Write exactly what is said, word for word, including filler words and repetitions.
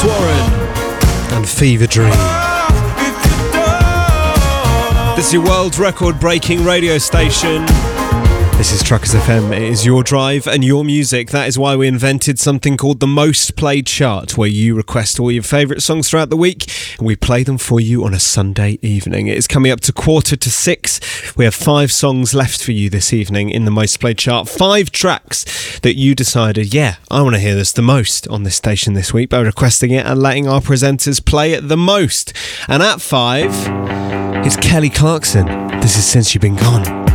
Alex Warren and Fever Dream. This is your world record breaking radio station. This is Truckers F M. It is your drive and your music. That is why we invented something called the Most Played Chart, where you request all your favourite songs throughout the week and we play them for you on a Sunday evening. It is coming up to quarter to six. We have five songs left for you this evening in the Most Played Chart. Five tracks that you decided, yeah, I want to hear this the most on this station this week by requesting it and letting our presenters play it the most. And at five, it's Kelly Clarkson. This is Since You've Been Gone.